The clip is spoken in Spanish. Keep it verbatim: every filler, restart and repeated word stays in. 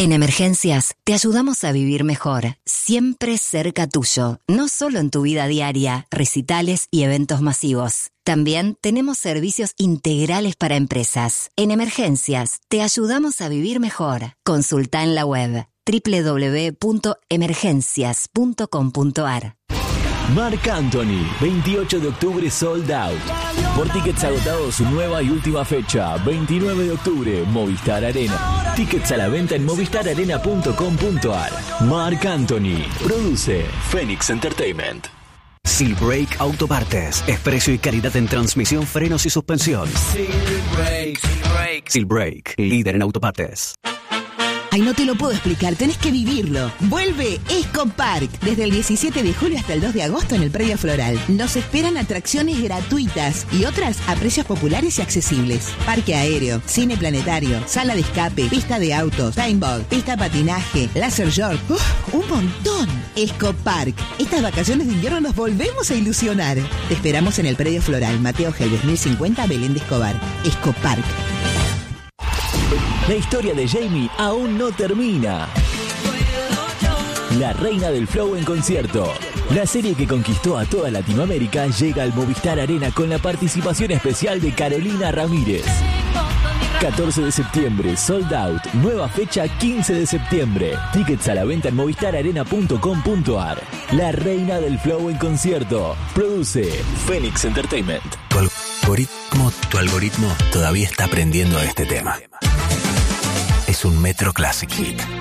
En Emergencias te ayudamos a vivir mejor, siempre cerca tuyo, no solo en tu vida diaria, recitales y eventos masivos. También tenemos servicios integrales para empresas. En Emergencias te ayudamos a vivir mejor. Consulta en la web doble u doble u doble u punto emergencias punto com punto a r. Marc Anthony, veintiocho de octubre sold out. Por tickets agotados, su nueva y última fecha, veintinueve de octubre, Movistar Arena. Tickets a la venta en movistar arena punto com punto a r. Marc Anthony, produce Phoenix Entertainment. Silbrake Autopartes, exprecio y calidad en transmisión, frenos y suspensión. Silbrake, Silbrake. Silbrake, líder en autopartes. Ay, no te lo puedo explicar, tenés que vivirlo. Vuelve Escopark, desde el diecisiete de julio hasta el dos de agosto en el Predio Floral. Nos esperan atracciones gratuitas y otras a precios populares y accesibles. Parque aéreo, cine planetario, sala de escape, pista de autos, paintball, pista de patinaje, laser short. ¡Uf! ¡Un montón! Escopark. Estas vacaciones de invierno nos volvemos a ilusionar. Te esperamos en el Predio Floral, Mateo Gelbes mil cincuenta, Belén de Escobar. Escopark. La historia de Jamie aún no termina. La reina del flow en concierto. La serie que conquistó a toda Latinoamérica llega al Movistar Arena con la participación especial de Carolina Ramírez. catorce de septiembre, sold out. Nueva fecha quince de septiembre. Tickets a la venta en movistar arena punto com punto a r. La reina del flow en concierto. Produce Phoenix Entertainment. Tu algoritmo, tu algoritmo todavía está aprendiendo a este tema. Es un Metro Classic Hit.